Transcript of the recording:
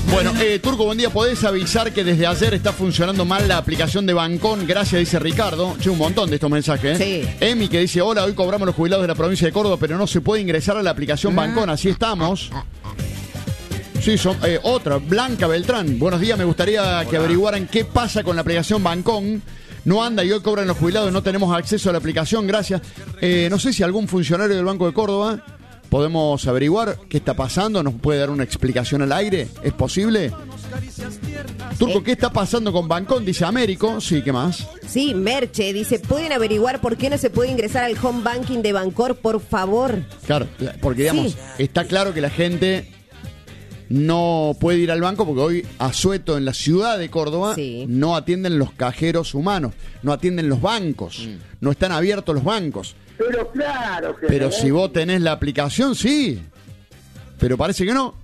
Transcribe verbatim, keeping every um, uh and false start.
Bueno, eh, Turco, buen día. ¿Podés avisar que desde ayer está funcionando mal la aplicación de Bancón? Gracias, dice Ricardo. Che, un montón de estos mensajes. ¿eh? Sí. Emi, que dice, hola, hoy cobramos los jubilados de la provincia de Córdoba, pero no se puede ingresar a la aplicación Bancón. Así estamos. Sí, son, eh, otra, Blanca Beltrán. Buenos días, me gustaría Hola. que averiguaran qué pasa con la aplicación Bancón. No anda y hoy cobran los jubilados, no tenemos acceso a la aplicación, gracias. Eh, no sé si algún funcionario del Banco de Córdoba podemos averiguar qué está pasando, nos puede dar una explicación al aire, ¿es posible? Turco, ¿qué está pasando con Bancón? Dice Américo, sí, ¿qué más? Sí, Merche dice, ¿pueden averiguar por qué no se puede ingresar al home banking de Bancor, por favor? Claro, porque digamos, sí. está claro que la gente no puede ir al banco porque hoy a Sueto, en la ciudad de Córdoba, sí. no atienden los cajeros humanos, no atienden los bancos, mm. no están abiertos los bancos. Pero claro que Pero no. si vos tenés la aplicación, sí. Pero parece que no.